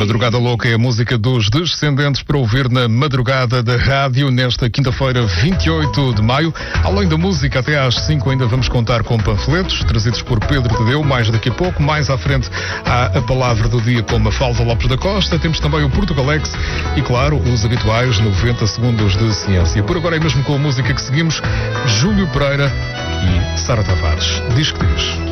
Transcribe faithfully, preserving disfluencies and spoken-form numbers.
Madrugada Louca é a música dos Descendentes para ouvir na madrugada da rádio nesta quinta-feira, vinte e oito de maio. Além da música, até às cinco ainda vamos contar com panfletos trazidos por Pedro Tadeu. Mais daqui a pouco, mais à frente, há a palavra do dia com Mafalda Lopes da Costa. Temos também o Portugalex e, claro, os habituais noventa segundos de ciência. Por agora é mesmo com a música que seguimos, Júlio Pereira e Sara Tavares. Diz que diz.